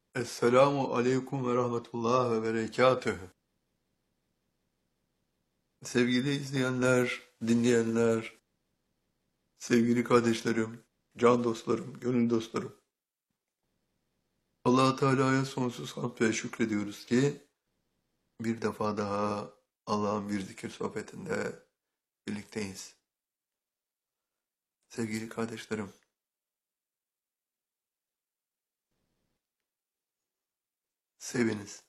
Esselamu aleyküm ve rahmetullah ve berekatühü. Sevgili izleyenler, dinleyenler, sevgili kardeşlerim, can dostlarım, gönül dostlarım. Allah Teala'ya sonsuz hamd ve şükrediyoruz ki bir defa daha Allah'ın bir zikir sohbetinde birlikteyiz. Sevgili kardeşlerim, seviniz.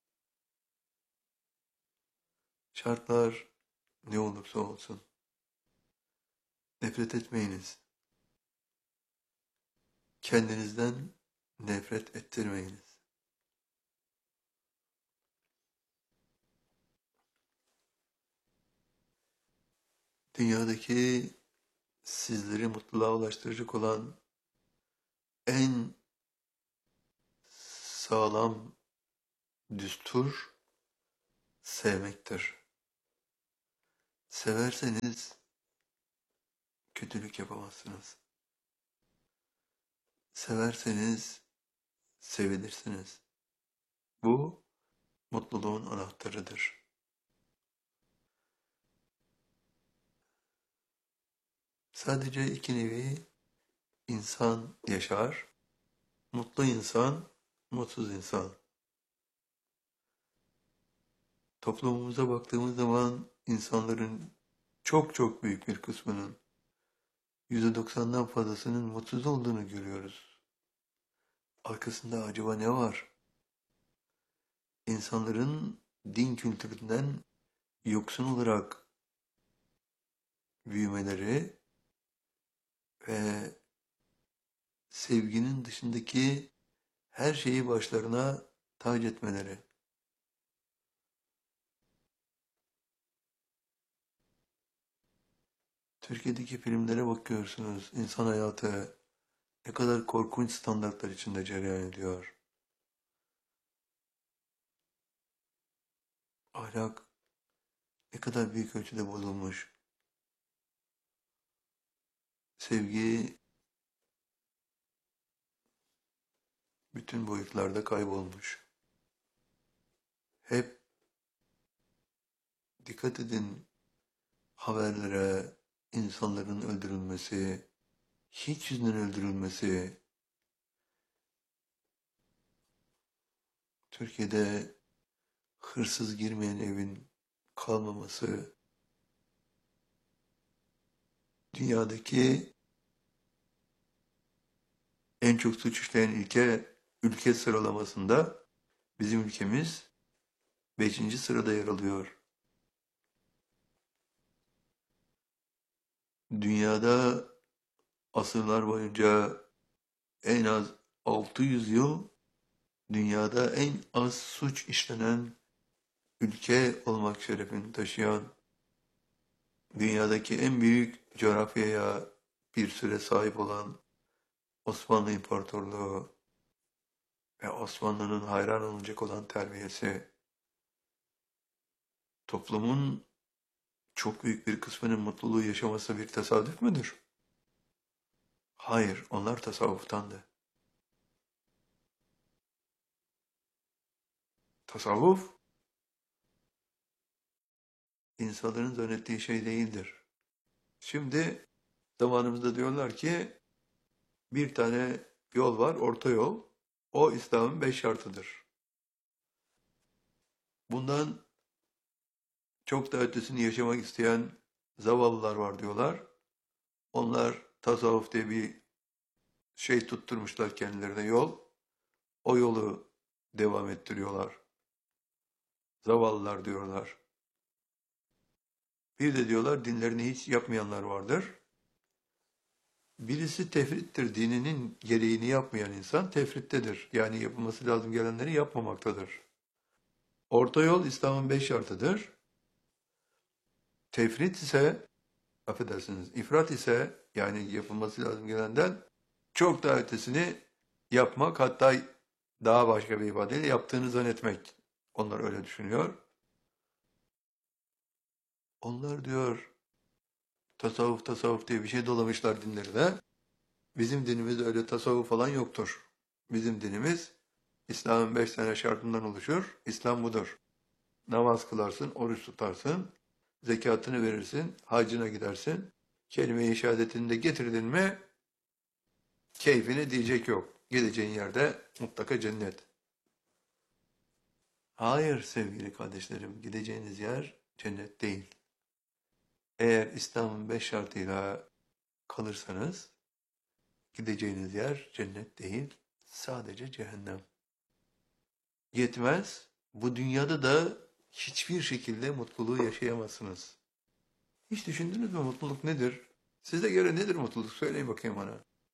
Şartlar ne olursa olsun. Nefret etmeyiniz. Kendinizden nefret ettirmeyiniz. Dünyadaki sizleri mutluluğa ulaştıracak olan en sağlam düstur sevmektir. Severseniz kötülük yapamazsınız. Severseniz sevilirsiniz. Bu mutluluğun anahtarıdır. Sadece iki nevi insan yaşar. Mutlu insan, mutsuz insan. Toplumumuza baktığımız zaman insanların çok çok büyük bir kısmının %90'dan fazlasının mutsuz olduğunu görüyoruz. Arkasında acaba ne var? İnsanların din kültüründen yoksun olarak büyümeleri ve sevginin dışındaki her şeyi başlarına tac etmeleri. Türkiye'deki filmlere bakıyorsunuz, insan hayatı ne kadar korkunç standartlar içinde cereyan ediyor. Ahlak ne kadar büyük ölçüde bozulmuş. Sevgi bütün boyutlarda kaybolmuş. Hep dikkat edin haberlere, insanların öldürülmesi, hiç yüzünden öldürülmesi, Türkiye'de hırsız girmeyen evin kalmaması, dünyadaki en çok suç işleyen ülke sıralamasında bizim ülkemiz 5. sırada yer alıyor. Dünyada asırlar boyunca en az 600 yıl dünyada en az suç işlenen ülke olmak şerefini taşıyan, dünyadaki en büyük coğrafyaya bir süre sahip olan Osmanlı İmparatorluğu ve Osmanlı'nın hayran olunacak olan terbiyesi, toplumun çok büyük bir kısmının mutluluğu yaşaması bir tesadüf müdür? Hayır, onlar tasavvuftandı. Tasavvuf, insanların zannettiği şey değildir. Şimdi zamanımızda diyorlar ki bir tane yol var, orta yol. O İslam'ın 5 şartıdır. Bundan çok daha ötesini yaşamak isteyen zavallılar var diyorlar. Onlar tasavvuf diye bir şey tutturmuşlar kendilerine yol. O yolu devam ettiriyorlar. Zavallılar diyorlar. Bir de diyorlar dinlerini hiç yapmayanlar vardır. Birisi tefrittir. Dininin gereğini yapmayan insan tefrittedir. Yani yapılması lazım gelenleri yapmamaktadır. Orta yol İslam'ın 5 şartıdır. Tefrit ise, affedersiniz, ifrat ise yani yapılması lazım gelenden çok daha ötesini yapmak, hatta daha başka bir ifadeyle yaptığını zannetmek. Onlar öyle düşünüyor. Onlar diyor tasavvuf diye bir şey dolamışlar dinlerine. Bizim dinimizde öyle tasavvuf falan yoktur. Bizim dinimiz İslam'ın 5 tane şartından oluşur. İslam budur. Namaz kılarsın, oruç tutarsın, zekatını verirsin, hacına gidersin. Kelime-i şehadetini de getirdin mi keyfine diyecek yok. Gideceğin yerde mutlaka cennet. Hayır sevgili kardeşlerim, gideceğiniz yer cennet değil. Eğer İslam'ın 5 şartıyla kalırsanız gideceğiniz yer cennet değil, sadece cehennem. Yetmez, bu dünyada da hiçbir şekilde mutluluğu yaşayamazsınız. Hiç düşündünüz mü mutluluk nedir? Size göre nedir mutluluk? Söyleyin bakayım bana.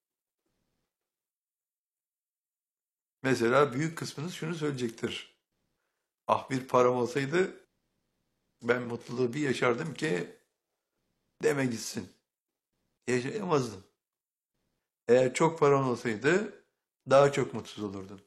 Mesela büyük kısmınız şunu söyleyecektir. Ah bir param olsaydı ben mutluluğu bir yaşardım ki deme gitsin. Yaşayamazdım. Eğer çok paran olsaydı daha çok mutsuz olurdun.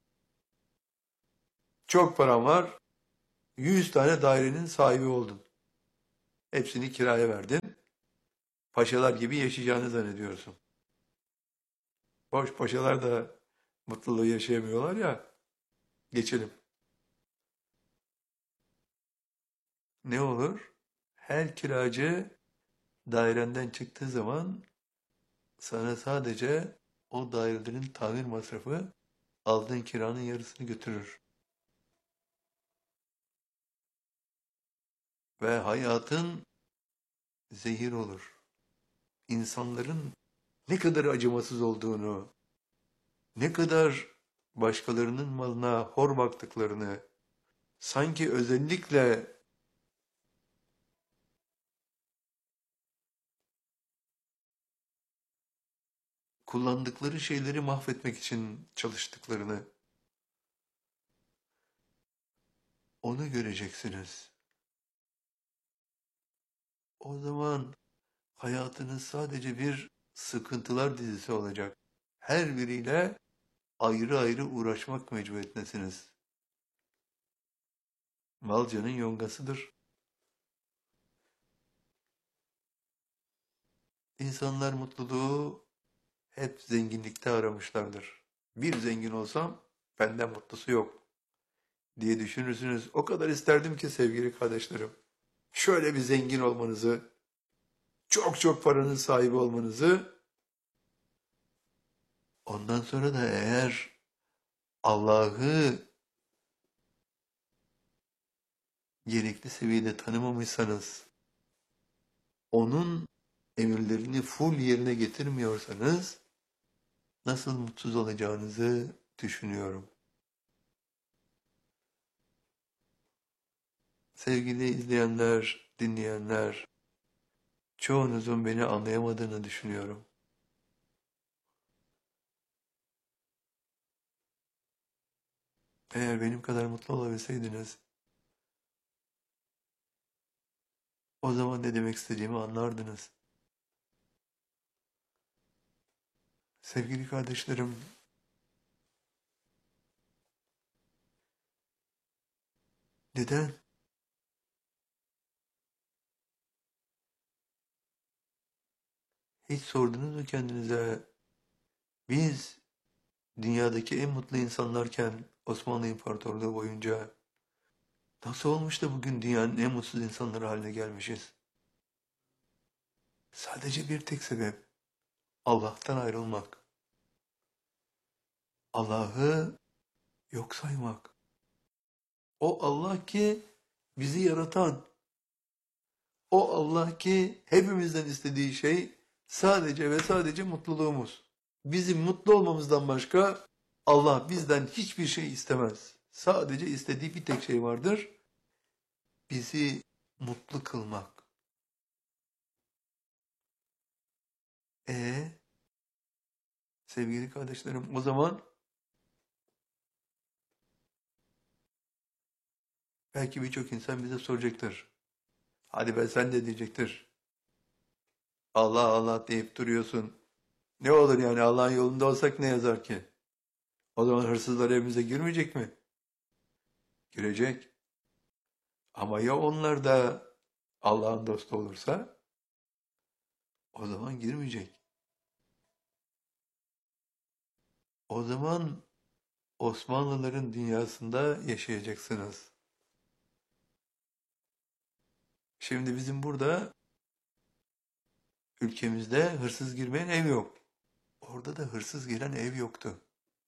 Çok param var, 100 tane dairenin sahibi oldun. Hepsini kiraya verdin. Paşalar gibi yaşayacağını zannediyorsun. Boş paşalar da mutluluğu yaşayamıyorlar ya. Geçelim. Ne olur? Her kiracı dairenden çıktığı zaman sana sadece o dairelerin tamir masrafı aldığın kiranın yarısını götürür. Ve hayatın zehir olur. İnsanların ne kadar acımasız olduğunu, ne kadar başkalarının malına hor baktıklarını, sanki özellikle kullandıkları şeyleri mahvetmek için çalıştıklarını, onu göreceksiniz. O zaman hayatınız sadece bir sıkıntılar dizisi olacak. Her biriyle ayrı ayrı uğraşmak mecburiyetindesiniz. Malcanın yongasıdır. İnsanlar mutluluğu hep zenginlikte aramışlardır. Bir zengin olsam benden mutlusu yok diye düşünürsünüz. O kadar isterdim ki sevgili kardeşlerim. Şöyle bir zengin olmanızı, çok çok paranın sahibi olmanızı, ondan sonra da eğer Allah'ı gerekli seviyede tanımamışsanız, onun emirlerini full yerine getirmiyorsanız nasıl mutsuz olacağınızı düşünüyorum. Sevgili izleyenler, dinleyenler, çoğunuzun beni anlayamadığını düşünüyorum. Eğer benim kadar mutlu olabilseydiniz, o zaman ne demek istediğimi anlardınız. Sevgili kardeşlerim, neden? Hiç sordunuz mu kendinize? Biz dünyadaki en mutlu insanlarken Osmanlı İmparatorluğu boyunca nasıl olmuş da bugün dünyanın en mutsuz insanları haline gelmişiz? Sadece bir tek sebep. Allah'tan ayrılmak. Allah'ı yok saymak. O Allah ki bizi yaratan. O Allah ki hepimizden istediği şey sadece ve sadece mutluluğumuz. Bizim mutlu olmamızdan başka Allah bizden hiçbir şey istemez. Sadece istediği bir tek şey vardır. Bizi mutlu kılmak. E sevgili kardeşlerim o zaman belki birçok insan bize soracaktır. Hadi ben sen de diyecektir. Allah Allah deyip duruyorsun. Ne olur yani Allah'ın yolunda olsak ne yazar ki? O zaman hırsızlar evimize girmeyecek mi? Girecek. Ama ya onlar da Allah'ın dostu olursa o zaman girmeyecek. O zaman Osmanlıların dünyasında yaşayacaksınız. Şimdi bizim burada ülkemizde hırsız girmeyen ev yok. Orada da hırsız giren ev yoktu.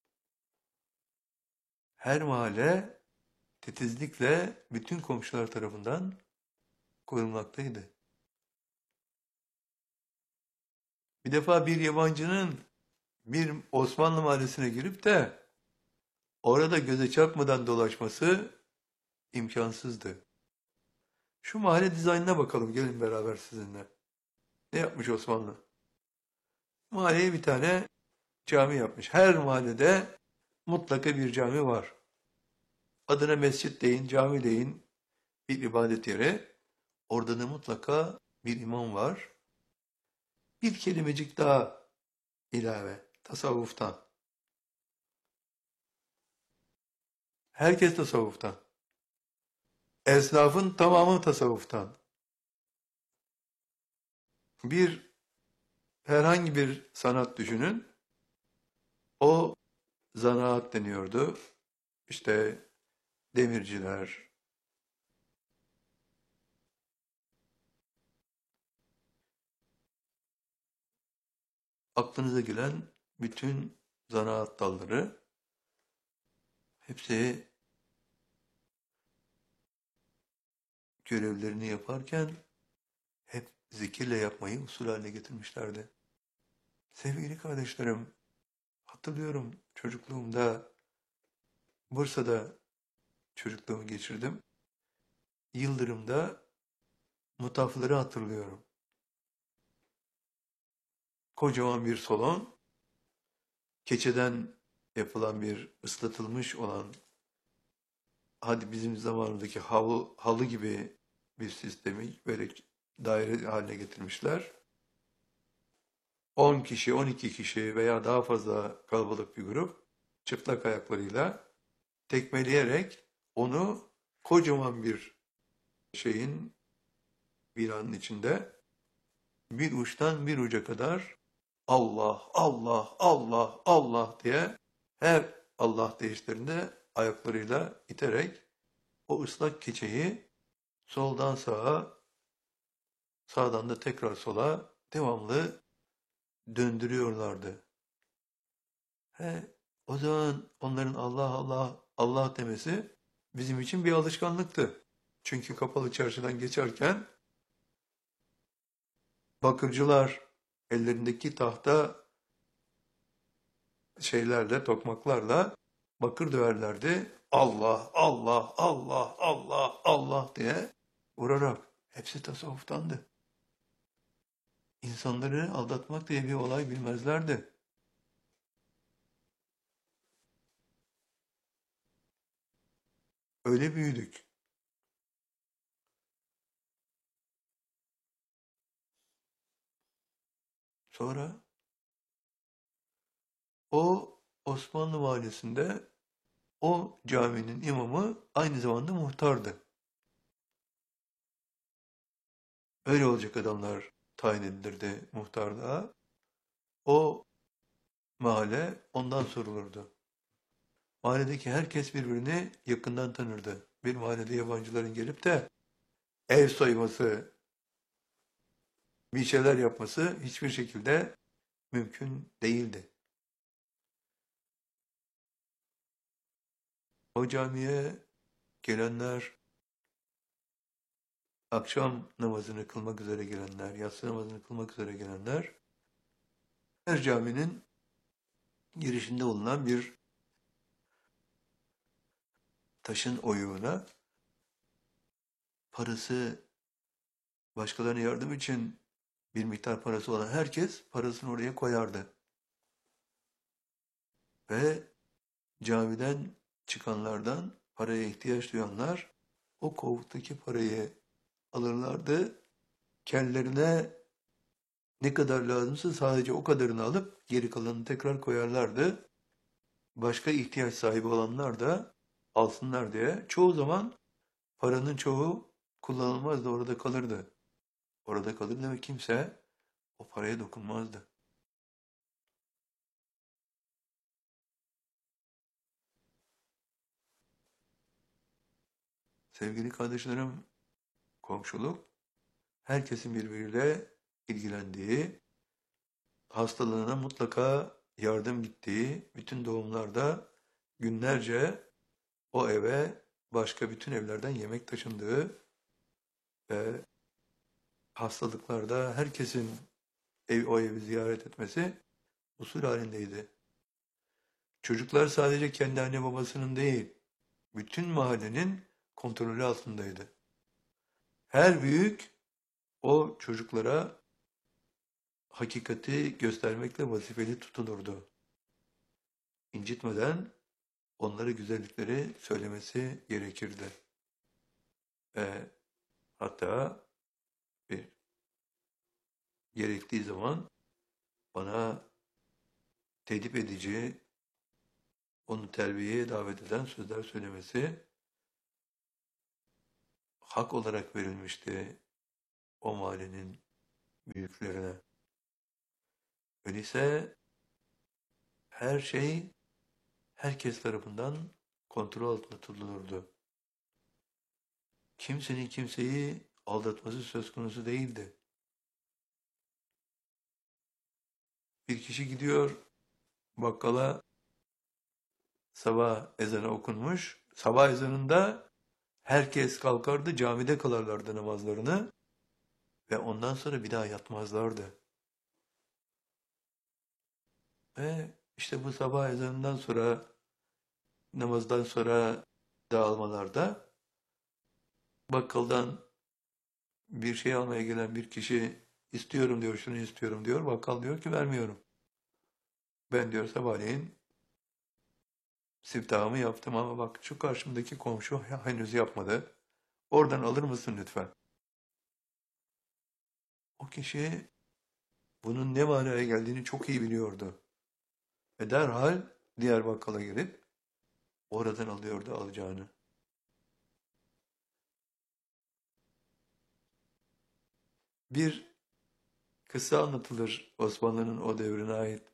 Her mahalle titizlikle bütün komşular tarafından korunmaktaydı. Bir defa bir yabancının bir Osmanlı mahallesine girip de orada göze çarpmadan dolaşması imkansızdı. Şu mahalle dizaynına bakalım, gelin beraber sizinle. Ne yapmış Osmanlı? Mahalleye bir tane cami yapmış. Her mahallede mutlaka bir cami var. Adına mescit deyin, cami deyin, bir ibadet yeri. Orada da mutlaka bir imam var. Bir kelimecik daha ilave, tasavvuftan. Herkes tasavvuftan. Esnafın tamamı tasavvuftan. Herhangi bir sanat düşünün. O zanaat deniyordu. İşte demirciler, aklınıza gelen bütün zanaat dalları, hepsi görevlerini yaparken hep zikirle yapmayı usul haline getirmişlerdi. Sevgili kardeşlerim, hatırlıyorum çocukluğumda Bursa'da çocukluğumu geçirdim. Yıldırım'da mutafları hatırlıyorum. Kocaman bir salon, keçeden yapılan bir ıslatılmış olan, hadi bizim zamanımızdaki halı gibi bir sistemi böyle daire haline getirmişler. 10 kişi, 12 kişi veya daha fazla kalabalık bir grup çıplak ayaklarıyla tekmeleyerek onu kocaman bir şeyin, binanın içinde bir uçtan bir uca kadar Allah, Allah, Allah, Allah diye her Allah deyişlerinde ayaklarıyla iterek o ıslak keçeyi soldan sağa, sağdan da tekrar sola devamlı döndürüyorlardı. O zaman onların Allah Allah Allah demesi bizim için bir alışkanlıktı. Çünkü kapalı çarşıdan geçerken bakırcılar ellerindeki tahta şeylerle, tokmaklarla bakır döverlerdi. Allah, Allah, Allah, Allah, Allah diye vurarak. Hepsi tasavvuftandı. İnsanları aldatmak diye bir olay bilmezlerdi. Öyle büyüdük. Sonra o Osmanlı Mahallesi'nde o caminin imamı aynı zamanda muhtardı. Öyle olacak adamlar tayin edilirdi muhtarlığa. O mahalle ondan sorulurdu. Mahalledeki herkes birbirini yakından tanırdı. Bir mahallede yabancıların gelip de ev soyması, bir şeyler yapması hiçbir şekilde mümkün değildi. O camiye gelenler, akşam namazını kılmak üzere gelenler, yatsı namazını kılmak üzere gelenler, her caminin girişinde bulunan bir taşın oyuğuna parası, başkalarına yardım için bir miktar parası olan herkes parasını oraya koyardı. Ve camiden çıkanlardan paraya ihtiyaç duyanlar o kovuktaki parayı alırlardı. Kendilerine ne kadar lazımsa sadece o kadarını alıp geri kalanını tekrar koyarlardı. Başka ihtiyaç sahibi olanlar da alsınlar diye. Çoğu zaman paranın çoğu kullanılmazdı, orada kalırdı. Orada kalırdı ve kimse o paraya dokunmazdı. Sevgili kardeşlerim, komşuluk, herkesin birbiriyle ilgilendiği, hastalığına mutlaka yardım gittiği, bütün doğumlarda günlerce o eve başka bütün evlerden yemek taşındığı ve hastalıklarda herkesin o evi ziyaret etmesi usul halindeydi. Çocuklar sadece kendi anne babasının değil, bütün mahallenin kontrolü altındaydı. Her büyük o çocuklara hakikati göstermekle vazifeli tutulurdu. İncitmeden onlara güzellikleri söylemesi gerekirdi. Ve hatta bir gerektiği zaman bana tedip edici, onu terbiyeye davet eden sözler söylemesi hak olarak verilmişti o mahallenin büyüklerine. Öyleyse her şey herkes tarafından kontrol altında tutulurdu. Kimsenin kimseyi aldatması söz konusu değildi. Bir kişi gidiyor bakkala, sabah ezanı okunmuş. Sabah ezanında herkes kalkardı, camide kılarlardı namazlarını ve ondan sonra bir daha yatmazlardı. Ve işte bu sabah ezanından sonra, namazdan sonra dağılmalarda bakkaldan bir şey almaya gelen bir kişi istiyorum diyor, şunu istiyorum diyor. Bakkal diyor ki vermiyorum. Ben diyor sabahleyin siftahımı yaptım ama bak şu karşımdaki komşu henüz yapmadı. Oradan alır mısın lütfen? O kişi bunun ne manaya geldiğini çok iyi biliyordu. Ve derhal diğer bakkala girip oradan alıyordu alacağını. Bir kısa anlatılır Osmanlı'nın o devrine ait.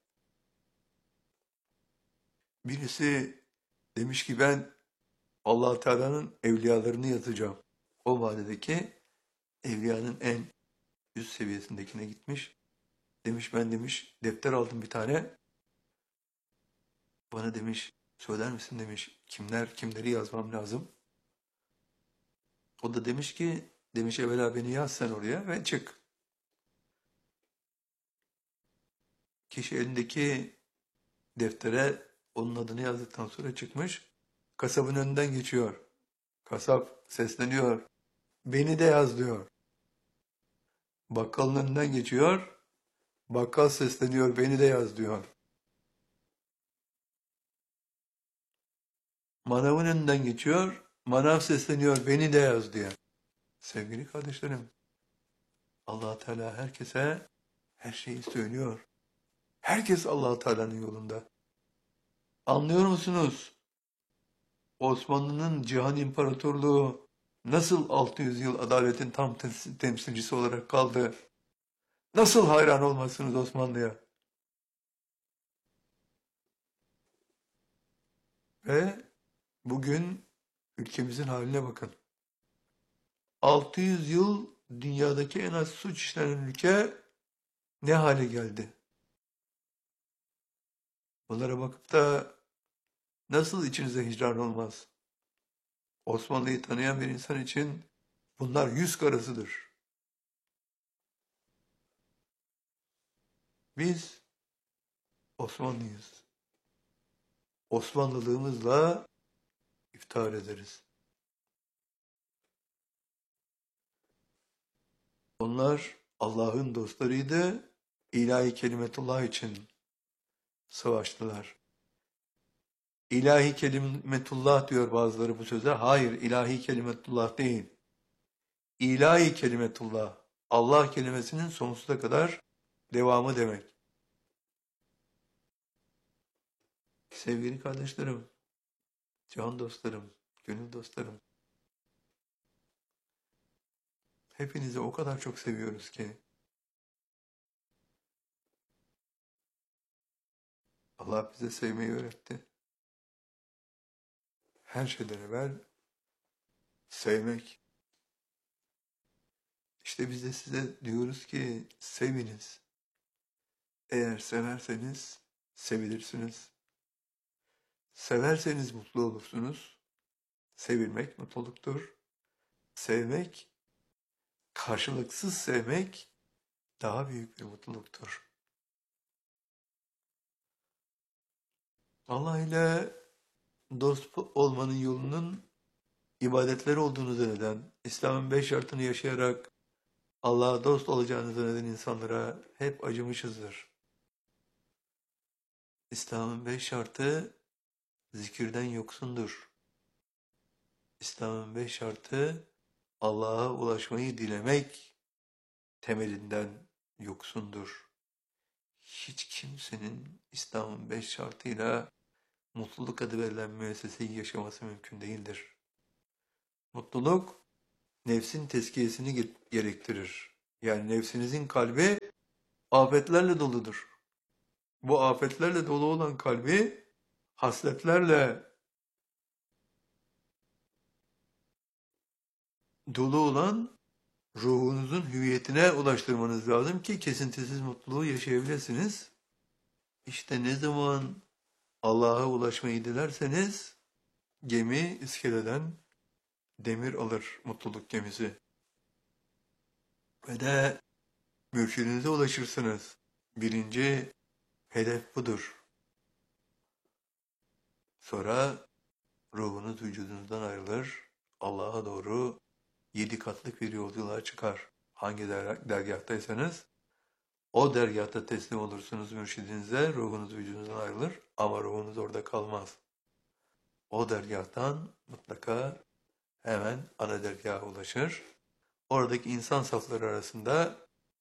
Birisi demiş ki ben Allah Teala'nın evliyalarını yazacağım. O vadedeki evliyanın en üst seviyesindekine gitmiş. Demiş ben demiş defter aldım bir tane. Bana demiş söyler misin demiş kimleri yazmam lazım. O da demiş ki demiş evvela beni yaz sen oraya ve çık. Kişi elindeki deftere onun adını yazdıktan sonra çıkmış. Kasabın önünden geçiyor. Kasap sesleniyor. Beni de yaz diyor. Bakkalın önünden geçiyor. Bakkal sesleniyor. Beni de yaz diyor. Manavın önünden geçiyor. Manav sesleniyor. Beni de yaz diyor. Sevgili kardeşlerim, Allah Teala herkese her şeyi söylüyor. Herkes Allah Teala'nın yolunda. Anlıyor musunuz? Osmanlı'nın Cihan İmparatorluğu nasıl 600 yıl adaletin tam temsilcisi olarak kaldı? Nasıl hayran olmazsınız Osmanlı'ya? Ve bugün ülkemizin haline bakın. 600 yıl dünyadaki en az suç işlenen ülke ne hale geldi? Bunlara bakıp da nasıl içinize hicran olmaz? Osmanlı'yı tanıyan bir insan için bunlar yüz karasıdır. Biz Osmanlıyız. Osmanlılığımızla iftihar ederiz. Onlar Allah'ın dostlarıydı, ilahi kelimetullah için savaştılar. İlahi kelimetullah diyor bazıları bu söze. Hayır, ilahi kelimetullah değil. İlahi kelimetullah, Allah kelimesinin sonsuza kadar devamı demek. Sevgili kardeşlerim, can dostlarım, gönül dostlarım, hepinizi o kadar çok seviyoruz ki Allah bize sevmeyi öğretti. Her şeyden evvel Sevmek. İşte biz de size diyoruz ki seviniz. Eğer severseniz sevilirsiniz. Severseniz mutlu olursunuz. Sevilmek mutluluktur. Sevmek, karşılıksız sevmek daha büyük bir mutluluktur. Allah ile dost olmanın yolunun ibadetler olduğunu zanneden, İslam'ın 5 şartını yaşayarak Allah'a dost olacağını zanneden insanlara hep acımışızdır. İslam'ın 5 şartı zikirden yoksundur. İslam'ın 5 şartı Allah'a ulaşmayı dilemek temelinden yoksundur. Hiç kimsenin İslam'ın 5 şartıyla mutluluk adı verilen müesseseyi yaşaması mümkün değildir. Mutluluk nefsin tezkiyesini gerektirir. Yani nefsinizin kalbi afetlerle doludur. Bu afetlerle dolu olan kalbi hasletlerle dolu olan ruhunuzun hüviyetine ulaştırmanız lazım ki kesintisiz mutluluğu yaşayabilirsiniz. İşte ne zaman Allah'a ulaşmayı dilerseniz gemi iskeleden demir alır, mutluluk gemisi. Ve de mürşidinize ulaşırsınız. Birinci hedef budur. Sonra ruhunuz vücudunuzdan ayrılır, Allah'a doğru 7 katlık bir yolculuğa çıkar. Hangi dergahtaysanız o dergahta teslim olursunuz mürşidinize, ruhunuz vücudunuzdan ayrılır ama ruhunuz orada kalmaz. O dergahtan mutlaka hemen ana dergaha ulaşır. Oradaki insan safları arasında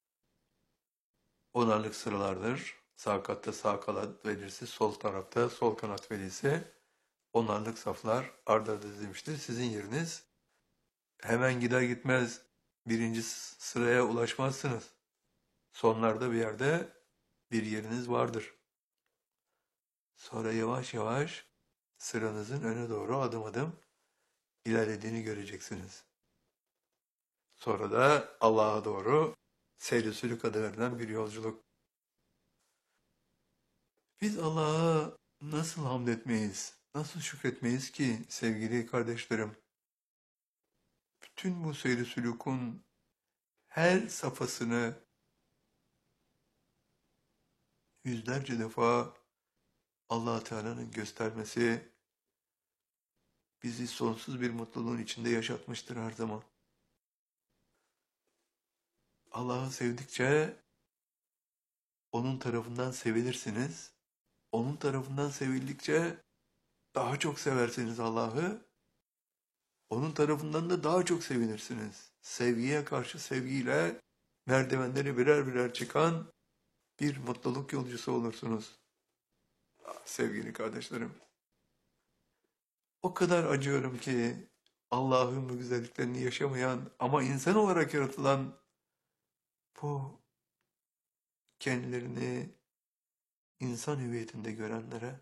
onarlık sıralardır. Sağ katta sağ kanat velisi, sol tarafta sol kanat velisi. Onarlık saflar arda arda dizilmiştir. Sizin yeriniz hemen gider gitmez birinci sıraya ulaşmazsınız. Sonlarda bir yerde bir yeriniz vardır. Sonra yavaş yavaş sıranızın öne doğru adım adım ilerlediğini göreceksiniz. Sonra da Allah'a doğru seyr-i sülük adı verilen bir yolculuk. Biz Allah'a nasıl hamd etmeyiz, nasıl şükretmeyiz ki sevgili kardeşlerim? Bütün bu seyr-i sülükün her safhasını yüzlerce defa Allah Teala'nın göstermesi bizi sonsuz bir mutluluğun içinde yaşatmıştır her zaman. Allah'ı sevdikçe onun tarafından sevilirsiniz. Onun tarafından sevildikçe daha çok severseniz Allah'ı, onun tarafından da daha çok sevinirsiniz. Sevgiye karşı sevgiyle merdivenleri birer birer çıkan bir mutluluk yolcusu olursunuz. Sevgili kardeşlerim, o kadar acıyorum ki Allah'ın bu güzelliklerini yaşamayan ama insan olarak yaratılan bu kendilerini insan hüviyetinde görenlere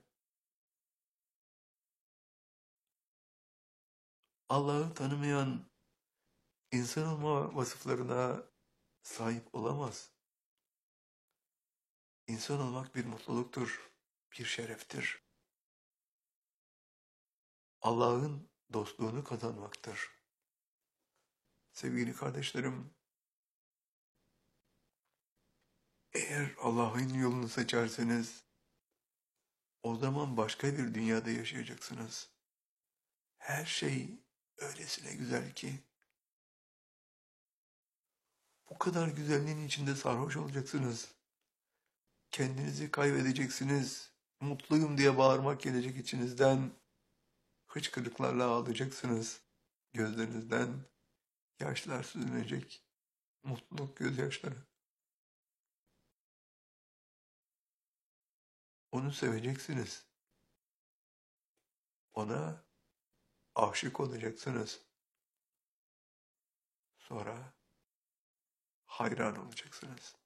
Allah'ı tanımayan insan olma vasıflarına sahip olamaz. İnsan olmak bir mutluluktur, bir şereftir. Allah'ın dostluğunu kazanmaktır. Sevgili kardeşlerim, eğer Allah'ın yolunu seçerseniz, o zaman başka bir dünyada yaşayacaksınız. Her şey öylesine güzel ki, bu kadar güzelliğin içinde sarhoş olacaksınız. Kendinizi kaybedeceksiniz. Mutluyum diye bağırmak gelecek içinizden. Hıçkırıklarla ağlayacaksınız. Gözlerinizden yaşlar süzülecek. Mutluluk gözyaşları. Onu seveceksiniz. Ona aşık olacaksınız. Sonra hayran olacaksınız.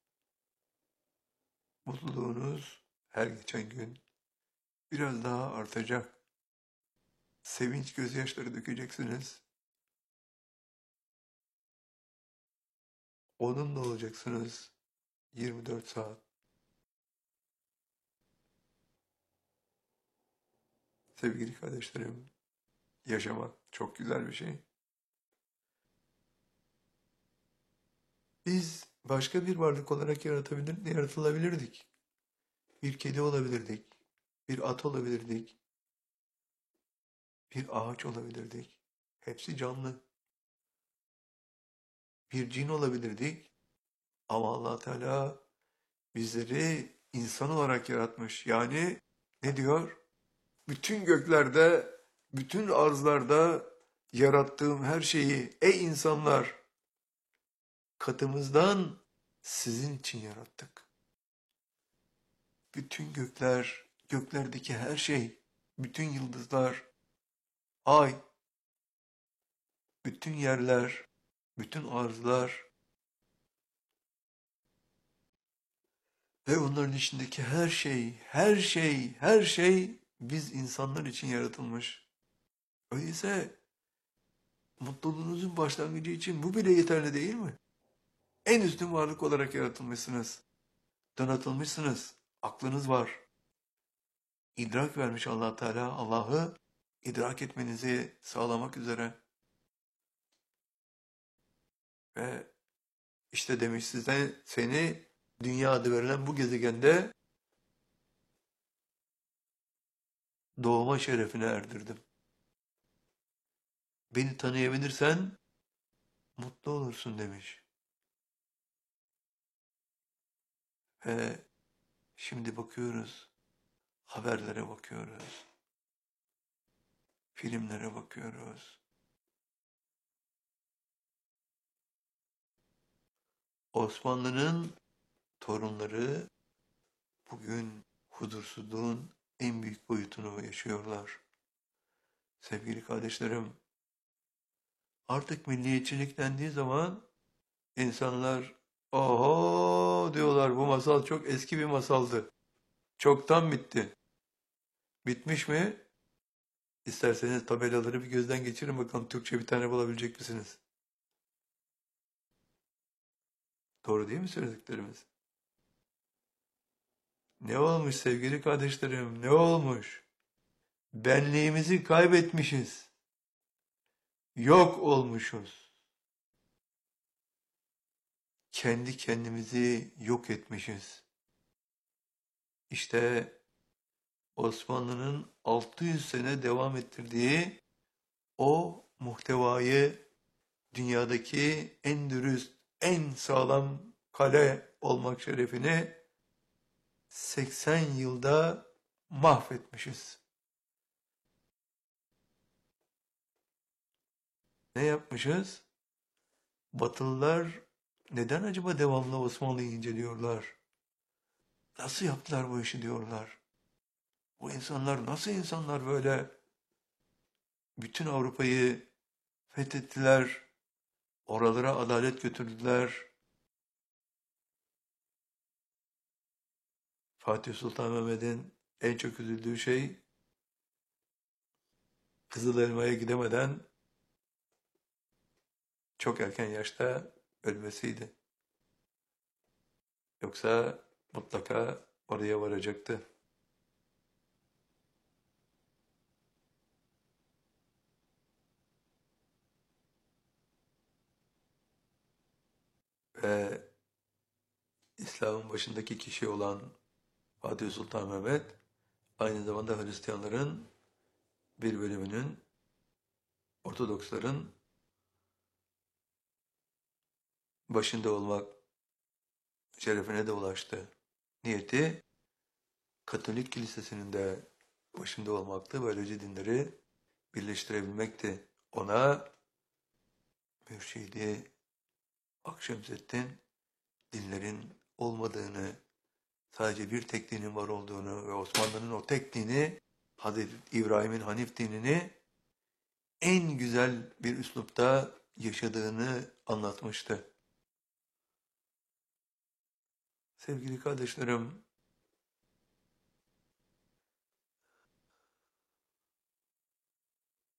Mutluluğunuz her geçen gün biraz daha artacak. Sevinç gözyaşları dökeceksiniz. Onunla olacaksınız 24 saat. Sevgili kardeşlerim, yaşamak çok güzel bir şey. Biz başka bir varlık olarak yaratılabilirdik. Bir kedi olabilirdik, bir at olabilirdik, bir ağaç olabilirdik. Hepsi canlı. Bir cin olabilirdik ama Allah Teala bizleri insan olarak yaratmış. Yani ne diyor? Bütün göklerde, bütün arzlarda yarattığım her şeyi, ey insanlar, katımızdan sizin için yarattık. Bütün gökler, göklerdeki her şey, bütün yıldızlar, ay, bütün yerler, bütün arzlar ve onların içindeki her şey, her şey, her şey biz insanlar için yaratılmış. Öyleyse mutluluğunuzun başlangıcı için bu bile yeterli değil mi? En üstün varlık olarak yaratılmışsınız. Donatılmışsınız. Aklınız var. İdrak vermiş Allah Teala Allah'ı idrak etmenizi sağlamak üzere. Ve işte demiş size seni dünya adı verilen bu gezegende doğma şerefine erdirdim. Beni tanıyabilirsen mutlu olursun demiş. Ve şimdi bakıyoruz, haberlere bakıyoruz, filmlere bakıyoruz. Osmanlı'nın torunları bugün huzursuzluğun en büyük boyutunu yaşıyorlar. Sevgili kardeşlerim, artık milliyetçilik dendiği zaman insanlar oho diyorlar, bu masal çok eski bir masaldı. Çoktan bitti. Bitmiş mi? İsterseniz tabelaları bir gözden geçirin bakalım Türkçe bir tane bulabilecek misiniz? Doğru değil mi söylediklerimiz? Ne olmuş sevgili kardeşlerim? Ne olmuş? Benliğimizi kaybetmişiz. Yok olmuşuz. Kendi kendimizi yok etmişiz. İşte Osmanlı'nın 600 sene devam ettirdiği o muhtevayı dünyadaki en dürüst, en sağlam kale olmak şerefini 80 yılda mahvetmişiz. Ne yapmışız? Batılılar neden acaba devamlı Osmanlı'yı inceliyorlar? Nasıl yaptılar bu işi diyorlar. Bu insanlar nasıl insanlar böyle? Bütün Avrupa'yı fethettiler, oralara adalet götürdüler. Fatih Sultan Mehmet'in en çok üzüldüğü şey Kızıl Elma'ya gidemeden çok erken yaşta ölmesiydi. Yoksa mutlaka oraya varacaktı. Ve İslam'ın başındaki kişi olan Fatih Sultan Mehmet aynı zamanda Hristiyanların bir bölümünün, Ortodoksların başında olmak şerefine de ulaştı. Niyeti Katolik Kilisesi'nin de başında olmaktı. Böylece dinleri birleştirebilmekti. Ona Mürşidi Akşemseddin dinlerin olmadığını, sadece bir tek dinin var olduğunu ve Osmanlı'nın o tek dini, Hazreti İbrahim'in Hanif dinini en güzel bir üslupta yaşadığını anlatmıştı. Sevgili kardeşlerim,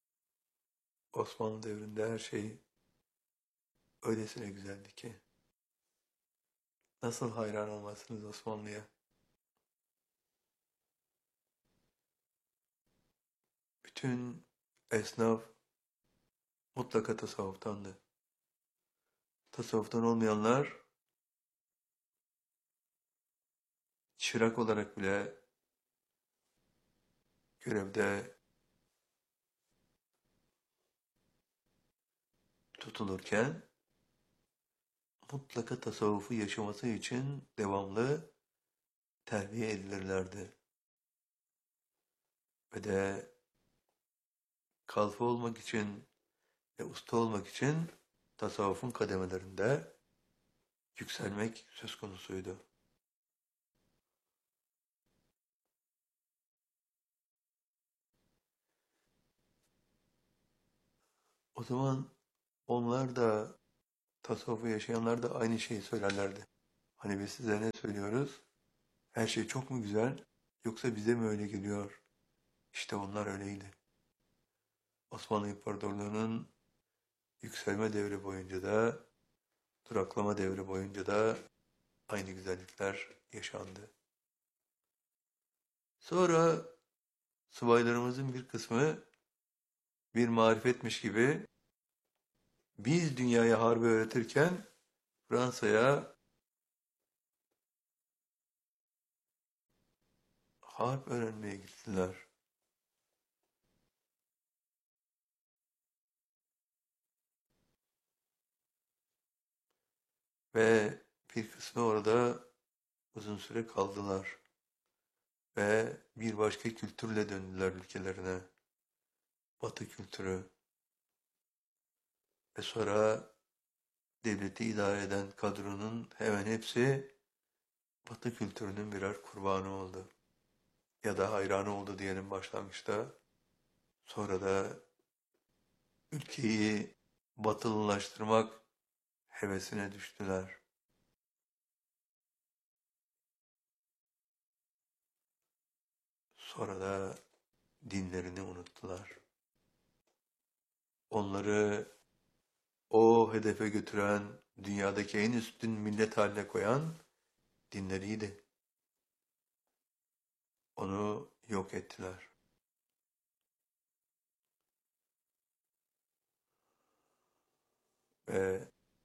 Osmanlı devrinde her şey öylesine güzeldi ki Nasıl hayran olmazsınız Osmanlı'ya? Bütün esnaf mutlaka tasavvuftandı. Tasavvuftan olmayanlar çırak olarak bile görevde tutulurken mutlaka tasavvufu yaşaması için devamlı terbiye edilirlerdi. Ve de kalfa olmak için ve usta olmak için tasavvufun kademelerinde yükselmek söz konusuydu. O zaman onlar da tasavvufu yaşayanlar da aynı şeyi söylerlerdi. Hani biz size ne söylüyoruz? Her şey çok mu güzel yoksa bize mi öyle geliyor? İşte onlar öyleydi. Osmanlı İmparatorluğu'nun yükselme devri boyunca da, duraklama devri boyunca da aynı güzellikler yaşandı. Sonra subaylarımızın bir kısmı bir marifetmiş gibi biz dünyaya harbi öğretirken Fransa'ya harp öğrenmeye gittiler. Ve bir kısmı orada uzun süre kaldılar. Ve bir başka kültürle döndüler ülkelerine. Batı kültürü. Ve sonra devleti idare eden kadronun hemen hepsi Batı kültürünün birer kurbanı oldu. Ya da hayranı oldu diyelim başlangıçta. Sonra da ülkeyi batılılaştırmak hevesine düştüler. Sonra da dinlerini unuttular. Onları o hedefe götüren, dünyadaki en üstün millet haline koyan dinleriydi. Onu yok ettiler. Ve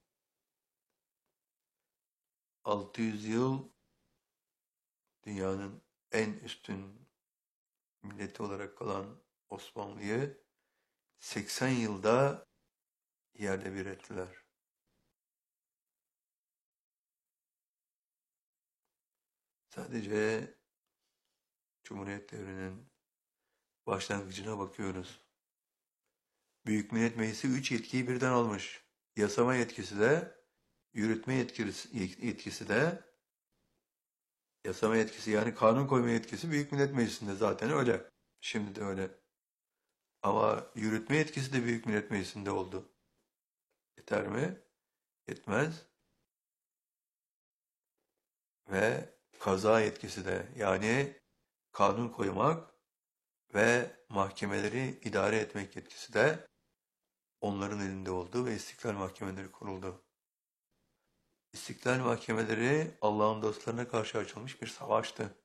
600 yıl dünyanın en üstün milleti olarak kalan Osmanlı'yı 80 yılda yerle bir ettiler. Sadece Cumhuriyet devrinin başlangıcına bakıyoruz. Büyük Millet Meclisi 3 yetkiyi birden almış. Yasama yetkisi de, yetkisi de, yasama yetkisi yani kanun koyma yetkisi Büyük Millet Meclisi'nde zaten öyle. Şimdi de öyle. Ama yürütme yetkisi de Büyük Millet Meclisi'nde oldu. Yeter mi? Yetmez. Ve kaza yetkisi de yani kanun koymak ve mahkemeleri idare etmek yetkisi de onların elinde oldu ve istiklal mahkemeleri kuruldu. İstiklal mahkemeleri Allah'ın dostlarına karşı açılmış bir savaştı.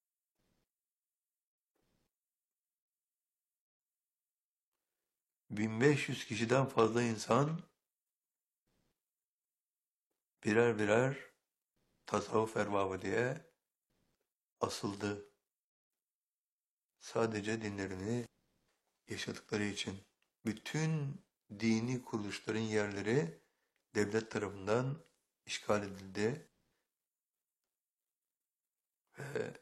1500 kişiden fazla insan birer birer tasavvuf erbabı diye asıldı. Sadece dinlerini yaşadıkları için. Bütün dini kuruluşların yerleri devlet tarafından işgal edildi ve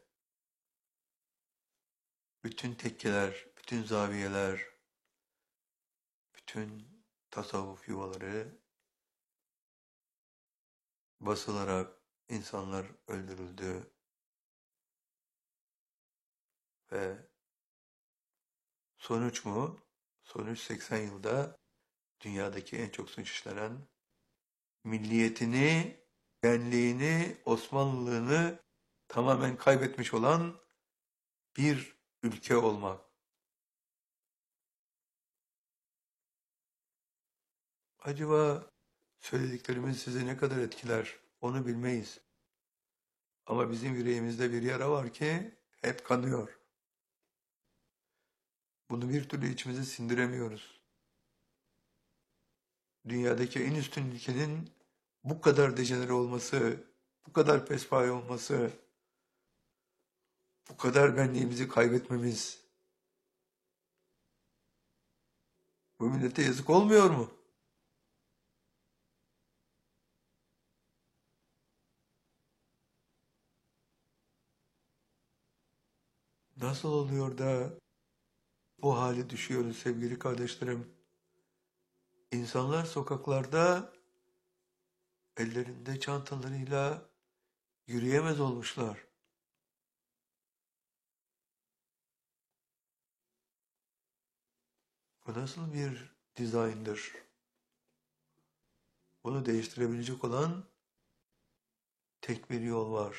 bütün tekkeler, bütün zaviyeler, bütün tasavvuf yuvaları basılarak insanlar öldürüldü ve sonuç mu? Sonuç 80 yılda dünyadaki en çok suç işlenen, milliyetini, benliğini, Osmanlılığını tamamen kaybetmiş olan bir ülke olmak. Acaba söylediklerimiz sizi ne kadar etkiler? Onu bilmeyiz. Ama bizim yüreğimizde bir yara var ki hep kanıyor. Bunu bir türlü içimize sindiremiyoruz. Dünyadaki en üstün ülkenin bu kadar dejenere olması, bu kadar pespaye olması, bu kadar benliğimizi kaybetmemiz, bu millete yazık olmuyor mu? Nasıl oluyor da bu hale düşüyoruz sevgili kardeşlerim? İnsanlar sokaklarda ellerinde çantalarıyla yürüyemez olmuşlar. Bu nasıl bir dizayndır? Bunu değiştirebilecek olan tek bir yol var.